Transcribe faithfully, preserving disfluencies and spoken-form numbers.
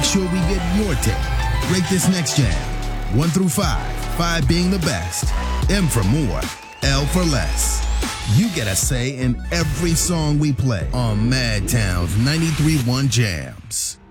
sure we get your take. Rate this next jam. One through five. Five being the best. M for more. L for less. You get a say in every song we play on Madtown's ninety-three point one Jams.